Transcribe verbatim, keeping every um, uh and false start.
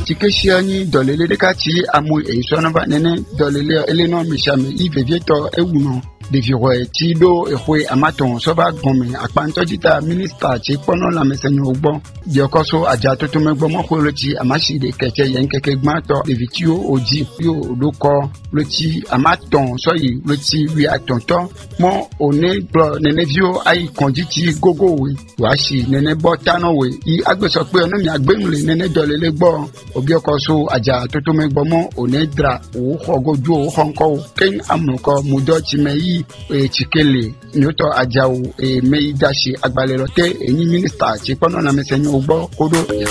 etikeshia ni dolele dekati amu eisona ba nene dolele eleno mishame ivevieto ewuno deviro tido ehwe amaton soba gome apanto jita minister ti pono la mesenyo ogbo diokoso aja toto megbo mo ko loti amashi de keke yen keke gmato evitio oji yo loko loti amaton soyi loti wi atonto mo one bro nene vio ai konjiti gogo we washi nene botano we i agbeso pe onu mi agbemule nene dolele gbo obiokoso aja toto megbo mo one dra o hogoju o honko ken amuko mudo ti meyi e chikele nyoto ajawo e meidashi agbalelote enyi minister ti pono na mesenyo ogbo kodo